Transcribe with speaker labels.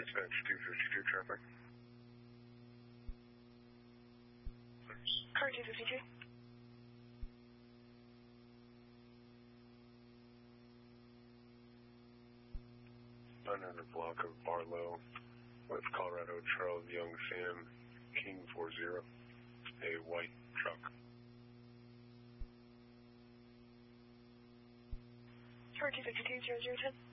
Speaker 1: Dispatch 252 traffic.
Speaker 2: Car 252.
Speaker 1: 900 block of Barlow with Colorado Charles Young Sam King 40, a white truck.
Speaker 2: Car 252 0010.